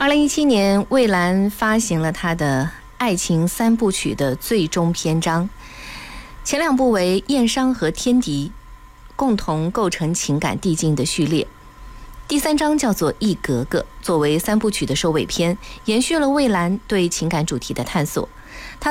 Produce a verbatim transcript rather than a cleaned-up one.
二零一七年，蔚蓝发行了他的爱情三部曲的最终篇章，前两部为《燕商》和《天敌》，共同构成情感递进的序列。第三章叫做《一格格》，作为三部曲的收尾篇，延续了蔚蓝对情感主题的探索。